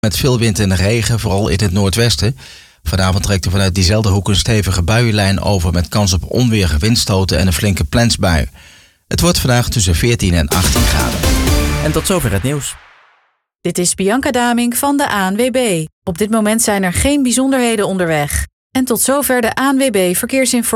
Met veel wind en regen, vooral in het noordwesten. Vanavond trekt er vanuit diezelfde hoek een stevige buienlijn over met kans op onweer, windstoten en een flinke plensbui. Het wordt vandaag tussen 14 en 18 graden. En tot zover het nieuws. Dit is Bianca Damink van de ANWB. Op dit moment zijn er geen bijzonderheden onderweg. En tot zover de ANWB Verkeersinformatie.